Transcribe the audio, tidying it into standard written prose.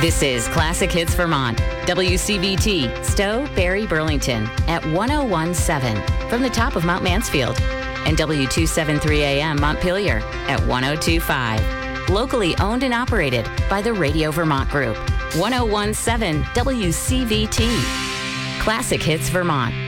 This is Classic Hits Vermont, WCVT, Stowe, Barrie, Burlington, at 1017 from the top of Mount Mansfield, and W273 AM Montpelier at 1025. Locally owned and operated by the Radio Vermont Group. 1017 WCVT. Classic Hits Vermont.